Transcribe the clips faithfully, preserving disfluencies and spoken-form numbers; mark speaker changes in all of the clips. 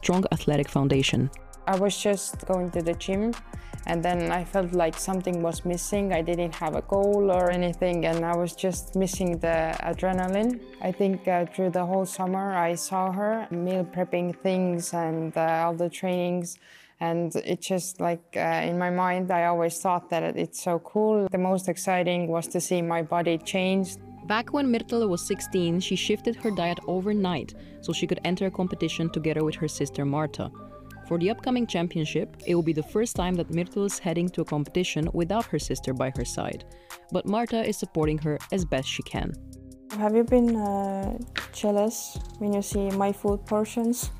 Speaker 1: strong athletic foundation.
Speaker 2: I was just going to the gym, and then I felt like something was missing. I didn't have a goal or anything, and I was just missing the adrenaline. I think uh, through the whole summer I saw her meal prepping things and uh, all the trainings, and it just like uh, in my mind I always thought that it's so cool. The most exciting was to see my body change.
Speaker 1: Back when Myrtle was sixteen, she shifted her diet overnight so she could enter a competition together with her sister Marta. For the upcoming championship, it will be the first time that Myrtle is heading to a competition without her sister by her side. But Marta is supporting her as best she can.
Speaker 3: Have you been uh, jealous when you see my food portions?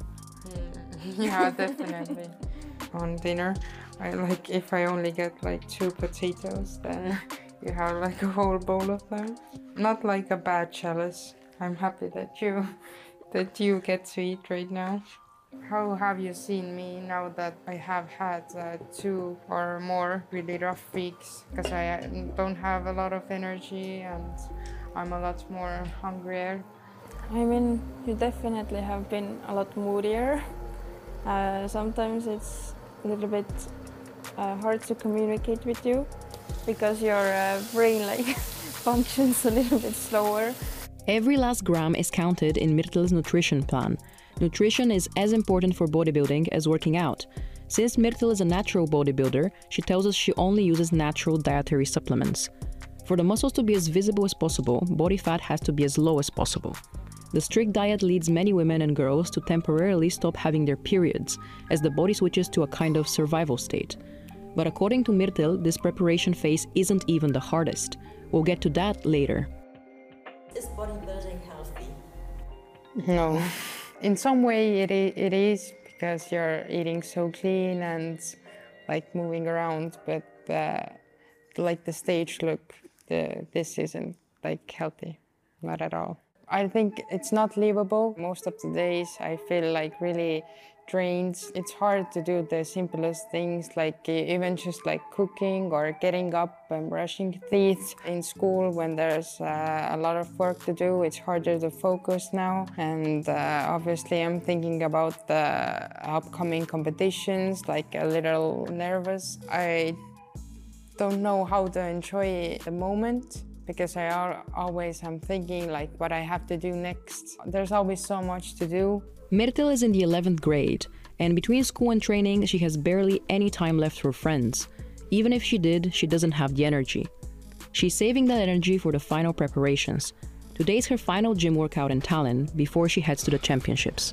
Speaker 2: Yeah, definitely. On dinner, I like if I only get like two potatoes, then you have like a whole bowl of them. Not like a bad jealous. I'm happy that you that you get to eat right now. How have you seen me now that I have had uh, two or more really rough weeks? Because I don't have a lot of energy and I'm a lot more hungrier.
Speaker 3: I mean, you definitely have been a lot moodier. Uh, sometimes it's a little bit uh, hard to communicate with you because your uh, brain like functions a little bit slower.
Speaker 1: Every last gram is counted in Myrtle's nutrition plan. Nutrition is as important for bodybuilding as working out. Since Myrtle is a natural bodybuilder, she tells us she only uses natural dietary supplements. For the muscles to be as visible as possible, body fat has to be as low as possible. The strict diet leads many women and girls to temporarily stop having their periods, as the body switches to a kind of survival state. But according to Myrtle, this preparation phase isn't even the hardest. We'll get to that later.
Speaker 4: Is bodybuilding healthy?
Speaker 2: No. In some way it, it is, because you're eating so clean and like moving around, but uh, like the stage look, the, this isn't like healthy, not at all. I think it's not livable. Most of the days I feel like really drained. It's hard to do the simplest things, like even just like cooking or getting up and brushing teeth. In school, when there's uh, a lot of work to do, it's harder to focus now. And uh, obviously I'm thinking about the upcoming competitions, like a little nervous. I don't know how to enjoy the moment, because I always am thinking like what I have to do next. There's always so much to do.
Speaker 1: Myrtle is in the eleventh grade, and between school and training, she has barely any time left for friends. Even if she did, she doesn't have the energy. She's saving that energy for the final preparations. Today's her final gym workout in Tallinn before she heads to the championships.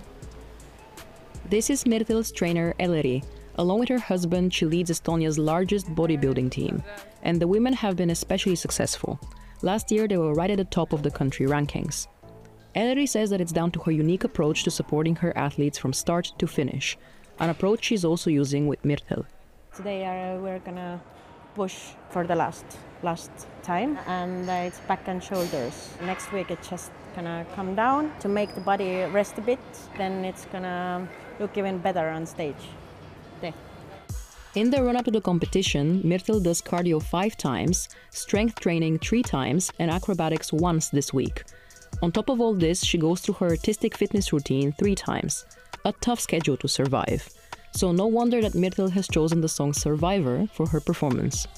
Speaker 1: This is Myrtle's trainer, Elleri. Along with her husband, she leads Estonia's largest bodybuilding team, and the women have been especially successful. Last year, they were right at the top of the country rankings. Elleri says that it's down to her unique approach to supporting her athletes from start to finish, an approach she's also using with Myrtle.
Speaker 5: Today uh, we're gonna push for the last last time, and uh, it's back and shoulders. Next week it's just gonna come down to make the body rest a bit, then it's gonna look even better on stage. There.
Speaker 1: In the run-up to the competition, Myrtle does cardio five times, strength training three times, and acrobatics once this week. On top of all this, she goes through her artistic fitness routine three times. A tough schedule to survive. So no wonder that Myrtle has chosen the song Survivor for her performance.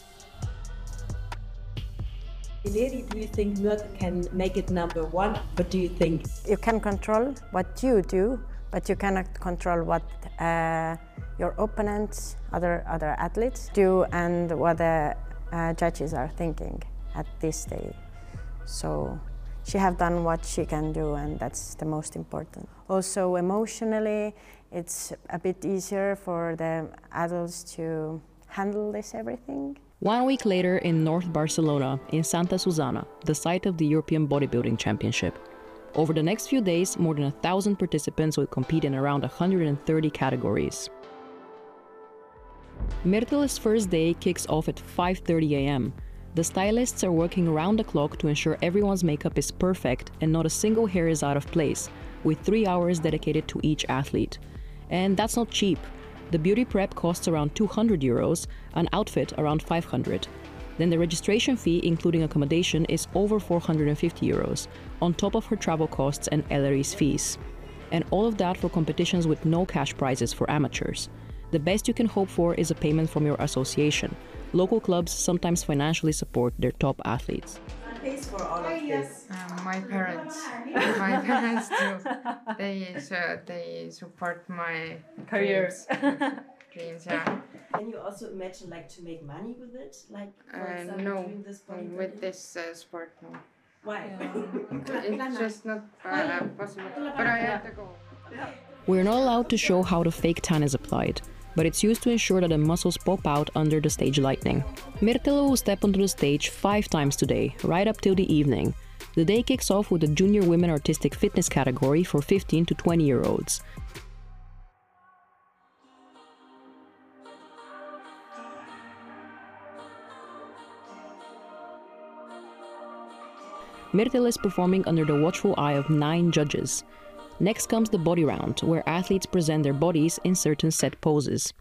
Speaker 4: Elleri, do you think Myrtle can make it number one? What do you think?
Speaker 5: You can control what you do, but you cannot control what uh, your opponents, other other athletes do, and what the uh, judges are thinking at this day. So she have done what she can do, and that's the most important. Also emotionally, it's a bit easier for the adults to handle this everything.
Speaker 1: One week later in North Barcelona, in Santa Susana, the site of the European Bodybuilding Championship. Over the next few days, more than a thousand participants will compete in around one hundred thirty categories. Myrtle's first day kicks off at five thirty a m The stylists are working around the clock to ensure everyone's makeup is perfect and not a single hair is out of place, with three hours dedicated to each athlete. And that's not cheap. The beauty prep costs around two hundred euros, an outfit around five hundred. Then the registration fee, including accommodation, is over four hundred fifty euros, on top of her travel costs and Elleri's fees. And all of that for competitions with no cash prizes for amateurs. The best you can hope for is a payment from your association. Local clubs sometimes financially support their top athletes.
Speaker 4: Who pays for all of this?
Speaker 2: Um, my parents. My parents do. They, so they support my
Speaker 4: Career.
Speaker 2: dreams. dreams, yeah.
Speaker 4: Can you also imagine like to make money with it? Like for
Speaker 2: Uh,
Speaker 4: example,
Speaker 2: no,
Speaker 4: doing this bodybuilding?
Speaker 2: with this uh, sport, no.
Speaker 4: Why?
Speaker 2: It's just not uh, possible. But I have to go.
Speaker 1: We're not allowed to show how the fake tan is applied, but it's used to ensure that the muscles pop out under the stage lighting. Mirtele will step onto the stage five times today, right up till the evening. The day kicks off with the Junior Women Artistic Fitness category for fifteen to twenty year olds. Mirtele is performing under the watchful eye of nine judges. Next comes the body round, where athletes present their bodies in certain set poses.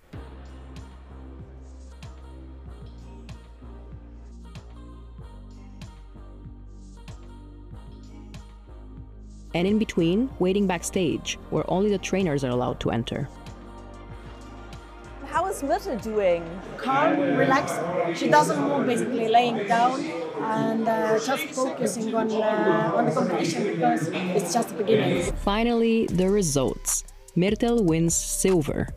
Speaker 1: And in between, waiting backstage, where only the trainers are allowed to enter.
Speaker 6: How is Mirtele doing? Calm, relaxed. She doesn't move, basically laying down and uh, just focusing on, uh, on the competition because it's just the beginning.
Speaker 1: Finally, the results. Mirtele wins silver.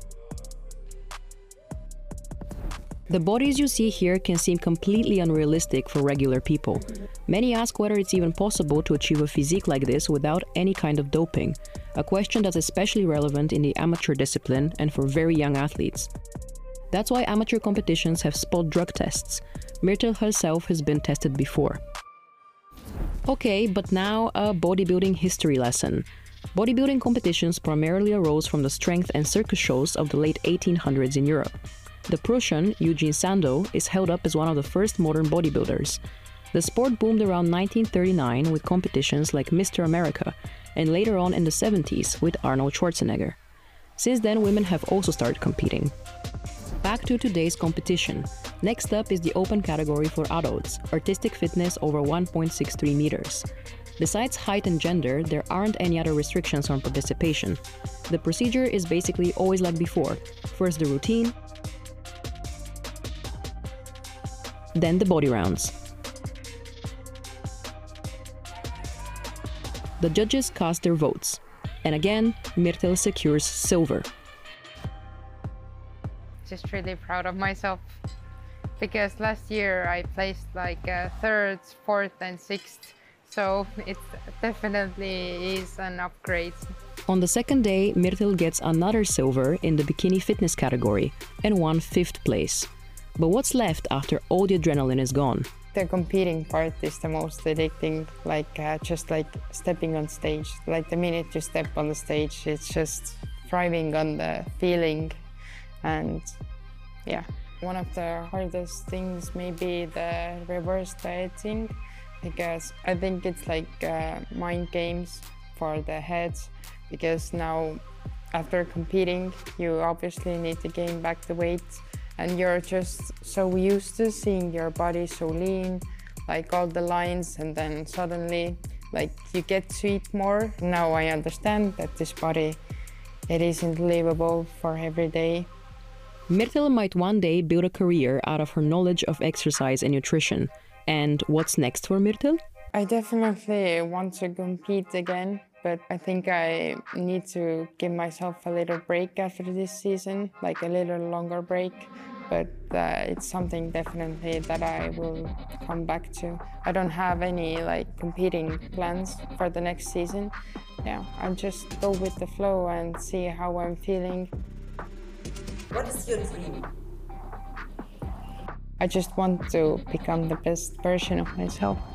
Speaker 1: The bodies you see here can seem completely unrealistic for regular people. Many ask whether it's even possible to achieve a physique like this without any kind of doping, a question that's especially relevant in the amateur discipline and for very young athletes. That's why amateur competitions have spot drug tests. Mirtele herself has been tested before. Okay, but now a bodybuilding history lesson. Bodybuilding competitions primarily arose from the strength and circus shows of the late eighteen hundreds in Europe. The Prussian, Eugene Sandow, is held up as one of the first modern bodybuilders. The sport boomed around nineteen thirty-nine with competitions like Mister America, and later on in the seventies with Arnold Schwarzenegger. Since then, women have also started competing. Back to today's competition. Next up is the open category for adults, artistic fitness over one point six three meters. Besides height and gender, there aren't any other restrictions on participation. The procedure is basically always like before. First the routine, then the body rounds. The judges cast their votes. And again, Mirtele secures silver.
Speaker 2: Just really proud of myself because last year I placed like uh, third, fourth and sixth. So it definitely is an upgrade.
Speaker 1: On the second day, Mirtele gets another silver in the bikini fitness category and won fifth place. But what's left after all the adrenaline is gone?
Speaker 2: The competing part is the most addicting, like uh, just like stepping on stage. Like the minute you step on the stage, it's just thriving on the feeling. And yeah, one of the hardest things may be the reverse dieting, because I think it's like uh, mind games for the heads, because now after competing, you obviously need to gain back the weight. And you're just so used to seeing your body so lean, like all the lines, and then suddenly like you get to eat more. Now I understand that this body, it isn't livable for every day.
Speaker 1: Mirtele might one day build a career out of her knowledge of exercise and nutrition. And what's next for Mirtele?
Speaker 2: I definitely want to compete again, but I think I need to give myself a little break after this season, like a little longer break. But uh, it's something definitely that I will come back to. I don't have any like competing plans for the next season. Yeah, I'll just go with the flow and see how I'm feeling.
Speaker 4: What is your dream?
Speaker 2: I just want to become the best version of myself.